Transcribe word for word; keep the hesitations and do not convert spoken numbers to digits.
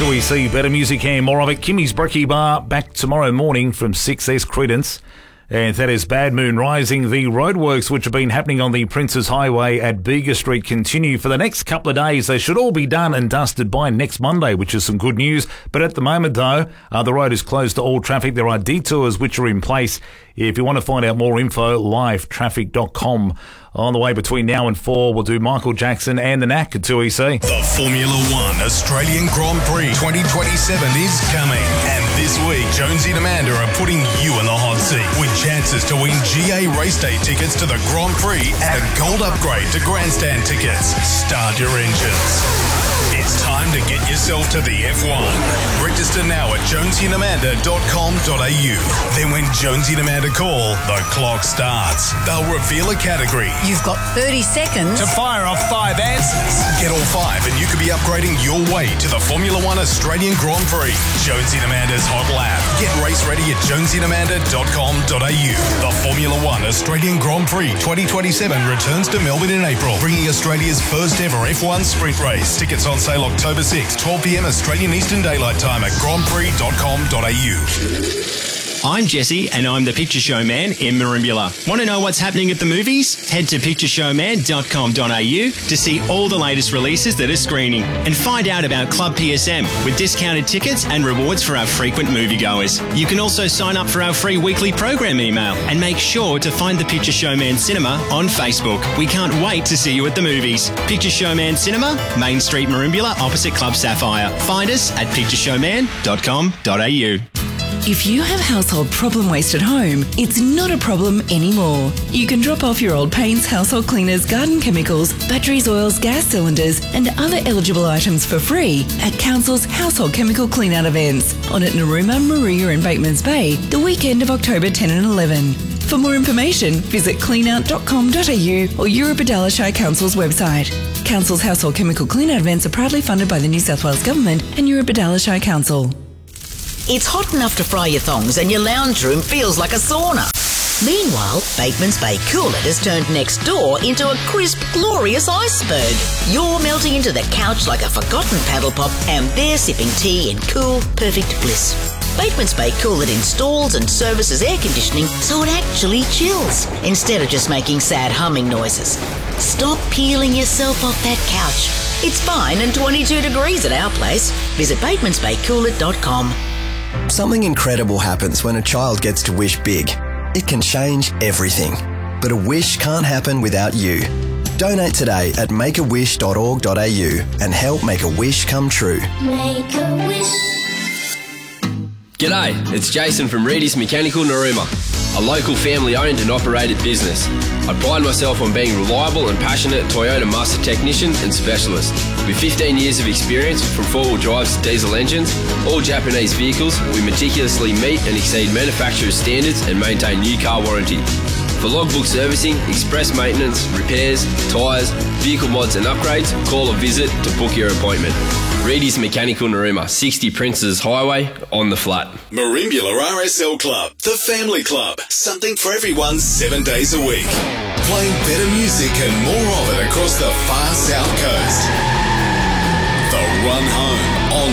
two E C, better music and more of it. Kimmy's Brekkie Bar back tomorrow morning from six S Credence. And that is Bad Moon Rising. The roadworks which have been happening on the Princes Highway at Bega Street continue for the next couple of days. They should all be done and dusted by next Monday, which is some good news. But at the moment, though, uh, the road is closed to all traffic. There are detours which are in place. If you want to find out more info, live traffic dot com. On the way between now and four, we'll do Michael Jackson and the Knack at two E C. The Formula One Australian Grand Prix twenty twenty-seven is coming. And this week, Jonesy and Amanda are putting you in the hot seat with chances to win G A race day tickets to the Grand Prix and a gold upgrade to grandstand tickets. Start your engines. It's time to get yourself to the F one. Register now at jonesy and amanda dot com dot a u. Then when Jonesy and Amanda call, the clock starts. They'll reveal a category. You've got thirty seconds to fire off five answers. Get all five and you could be upgrading your way to the Formula One Australian Grand Prix. Jonesy and Amanda's Hot Lap. Get race ready at jonesy and amanda dot com dot a u. The Formula One Australian Grand Prix twenty twenty-seven returns to Melbourne in April, bringing Australia's first ever F one sprint race. Tickets on sale October sixth, twelve p m Australian Eastern Daylight Time at grand prix dot com dot a u. I'm Jesse and I'm the Picture Show Man in Merimbula. Want to know what's happening at the movies? Head to picture show man dot com dot a u to see all the latest releases that are screening and find out about Club P S M with discounted tickets and rewards for our frequent moviegoers. You can also sign up for our free weekly program email and make sure to find the Picture Show Man Cinema on Facebook. We can't wait to see you at the movies. Picture Show Man Cinema, Main Street, Merimbula, opposite Club Sapphire. Find us at picture show man dot com dot a u. If you have household problem waste at home, it's not a problem anymore. You can drop off your old paints, household cleaners, garden chemicals, batteries, oils, gas cylinders and other eligible items for free at Council's Household Chemical Clean-Out events on at Narooma, Maria and Batemans Bay the weekend of October tenth and eleventh. For more information, visit clean out dot com dot a u or Eurobodalla Shire Council's website. Council's Household Chemical Clean-Out events are proudly funded by the New South Wales Government and Eurobodalla Shire Council. It's hot enough to fry your thongs and your lounge room feels like a sauna. Meanwhile, Batemans Bay Cooler has turned next door into a crisp, glorious iceberg. You're melting into the couch like a forgotten paddle pop and they're sipping tea in cool, perfect bliss. Batemans Bay Cooler installs and services air conditioning so it actually chills instead of just making sad humming noises. Stop peeling yourself off that couch. It's fine and twenty-two degrees at our place. Visit batemans bay cooler dot com. Something incredible happens when a child gets to wish big. It can change everything. But a wish can't happen without you. Donate today at make a wish dot org dot a u and help make a wish come true. Make a wish. G'day, it's Jason from Reedy's Mechanical Narooma, a local family-owned and operated business. I pride myself on being reliable and passionate Toyota master technician and specialist. With fifteen years of experience from four-wheel drives to diesel engines, all Japanese vehicles, we meticulously meet and exceed manufacturer's standards and maintain new car warranty. For logbook servicing, express maintenance, repairs, tyres, vehicle mods and upgrades, call or visit to book your appointment. Reedy's Mechanical Narooma, sixty Princes Highway, on the flat. Merimbula R S L Club, the family club. Something for everyone seven days a week. Playing better music and more of it across the far south coast. The Run Home on